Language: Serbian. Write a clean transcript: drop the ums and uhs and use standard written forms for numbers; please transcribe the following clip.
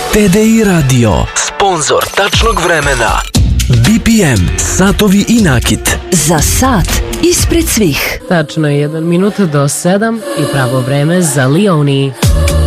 TDI Radio, sponzor tačnog vremena. BPM, satovi i nakit. Za sat ispred svih. Tačno je 1 minut do 7 i pravo vreme za Lioni.